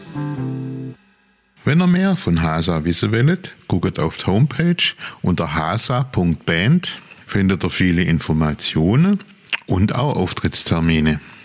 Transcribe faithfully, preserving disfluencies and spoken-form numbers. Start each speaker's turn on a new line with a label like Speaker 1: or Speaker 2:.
Speaker 1: Wenn ihr mehr von Hasa wissen wollt, guckt auf die Homepage unter hasa punkt band, findet ihr viele Informationen und auch Auftrittstermine.